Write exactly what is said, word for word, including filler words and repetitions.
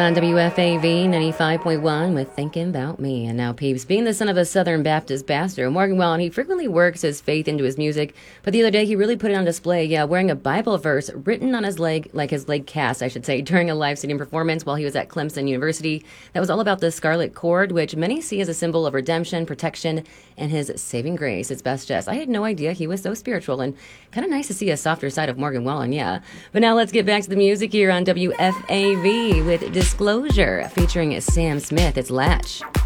On W F A V ninety-five point one with Thinking About Me. And now, peeps, being the son of a Southern Baptist pastor, Morgan Wallen, he frequently works his faith into his music. But the other day, he really put it on display, yeah, wearing a Bible verse written on his leg, like his leg cast, I should say, during a live stadium performance while he was at Clemson University. That was all about the scarlet cord, which many see as a symbol of redemption, protection, and his saving grace. It's best just. I had no idea he was so spiritual, and kind of nice to see a softer side of Morgan Wallen, yeah. But now let's get back to the music here on W F A V with Disclosure featuring Sam Smith. It's Latch.